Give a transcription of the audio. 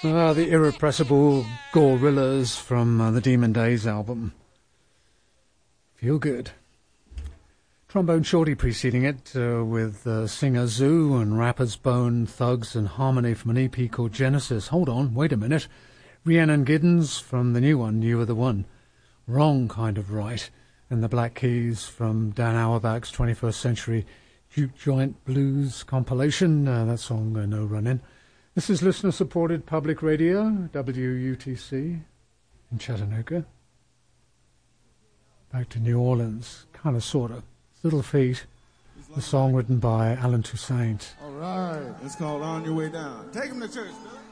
The irrepressible Gorillas from the Demon Days album. Feel Good. Trombone Shorty preceding it with singer Zoo and rappers Bone, Thugs and Harmony from an EP called Genesis. Hold on, wait a minute. Rhiannon Giddens from the new one, You Are the One. Wrong Kind of Right. And the Black Keys from Dan Auerbach's 21st Century Juke Joint Blues compilation. That song, No Runnin'. This is listener-supported public radio, WUTC, in Chattanooga. Back to New Orleans, kind of, sort of. Little Feet, the song written by Alan Toussaint. All right, it's called On Your Way Down. Take him to church, man.